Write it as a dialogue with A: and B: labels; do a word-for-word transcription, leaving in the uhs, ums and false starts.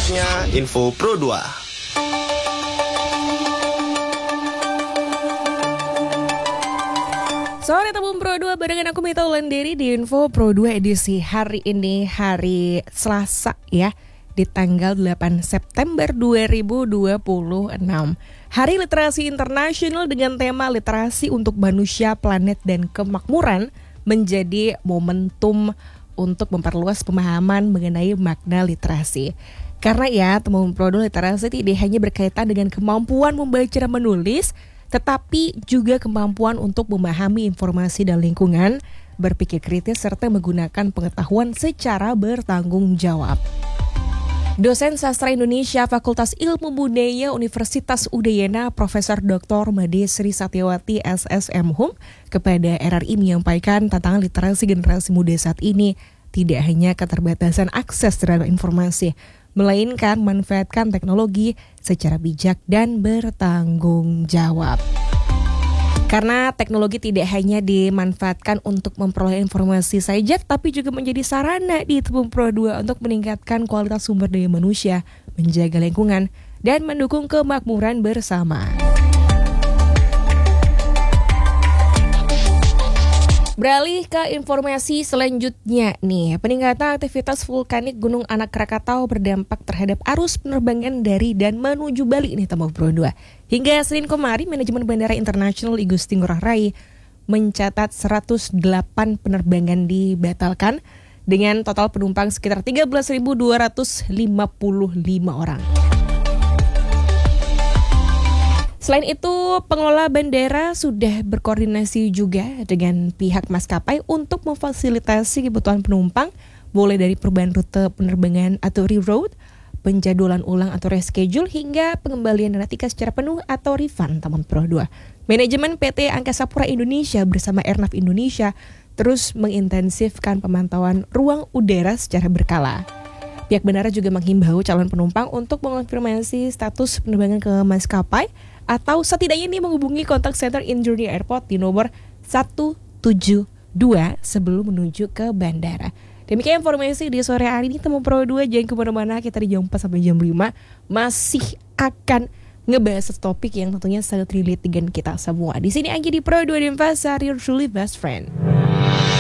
A: selengkapnya Info Pro dua.
B: Sore Tabung Pro dua barengan aku Mita Ulandari di Info Pro dua edisi hari ini, hari Selasa ya, di tanggal delapan September dua ribu dua puluh enam. Hari Literasi Internasional dengan tema Literasi untuk Manusia, Planet, dan Kemakmuran menjadi momentum untuk memperluas pemahaman mengenai makna literasi. Karena ya, Tabung Pro dua literasi tidak hanya berkaitan dengan kemampuan membaca dan menulis, tetapi juga kemampuan untuk memahami informasi dan lingkungan, berpikir kritis, serta menggunakan pengetahuan secara bertanggung jawab. Dosen Sastra Indonesia Fakultas Ilmu Budaya Universitas Udayana Profesor Doktor Made Sri Satyawati S S M Hum kepada R R I menyampaikan tantangan literasi generasi muda saat ini tidak hanya keterbatasan akses terhadap informasi, melainkan memanfaatkan teknologi secara bijak dan bertanggung jawab. Karena teknologi tidak hanya dimanfaatkan untuk memperoleh informasi saja, tapi juga menjadi sarana di Tabung Pro dua untuk meningkatkan kualitas sumber daya manusia, menjaga lingkungan, dan mendukung kemakmuran bersama. Beralih ke informasi selanjutnya nih, peningkatan aktivitas vulkanik Gunung Anak Krakatau berdampak terhadap arus penerbangan dari dan menuju Bali nih Tabung Pro dua. Hingga Senin kemarin, manajemen Bandara Internasional I Gusti Ngurah Rai mencatat seratus delapan penerbangan dibatalkan dengan total penumpang sekitar tiga belas ribu dua ratus lima puluh lima orang. Selain itu, pengelola bandara sudah berkoordinasi juga dengan pihak maskapai untuk memfasilitasi kebutuhan penumpang, mulai dari perubahan rute penerbangan atau reroute, penjadwalan ulang atau reschedule, hingga pengembalian dana tiket secara penuh atau refund Tabung Pro dua. Manajemen P T Angkasa Pura Indonesia bersama Airnav Indonesia terus mengintensifkan pemantauan ruang udara secara berkala. Pihak bandara juga menghimbau calon penumpang untuk mengonfirmasi status penerbangan ke maskapai atau setidaknya ini menghubungi kontak center Injurnia Airport di nomor satu tujuh dua sebelum menuju ke bandara. Demikian informasi di sore hari ini Tabung Pro dua, jangan kemana-mana, kita di jam empat sampai jam lima masih akan ngebahas topik yang tentunya sangat relate dengan kita semua. Di sini Anggi di Pro dua Denpasar, your truly best friend.